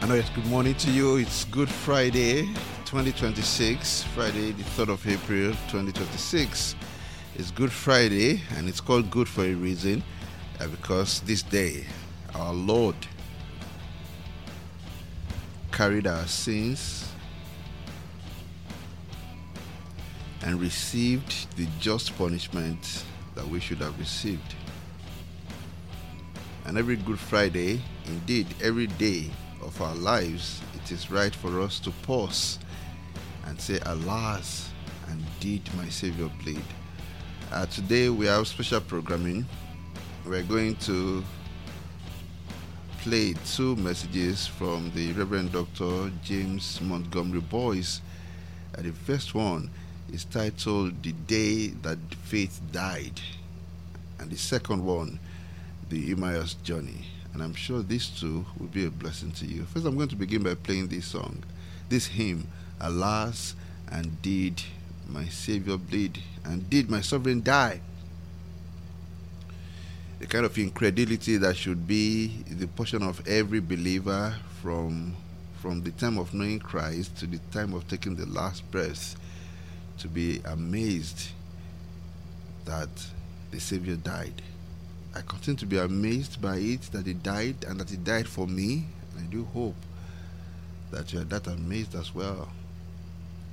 Yes, good morning to you. It's Good Friday 2026, Friday the 3rd of April 2026. It's Good Friday and it's called good for a reason because this day our Lord carried our sins and received the just punishment that we should have received. And every Good Friday, indeed every day of our lives, it is right for us to pause and say, alas, and did my Savior bleed? Today we have special programming. We're going to play two messages from the Reverend Dr. James Montgomery Boyce. The first one is titled The Day That Faith Died, and the second one, The Emmaus Journey. And I'm sure these two will be a blessing to you. First, I'm going to begin by playing this song, this hymn, Alas, and did my Savior bleed, and did my sovereign die? The kind of incredulity that should be the portion of every believer from the time of knowing Christ to the time of taking the last breath, to be amazed that the Savior died. I continue to be amazed by it, that He died and that He died for me. And I do hope that you are that amazed as well.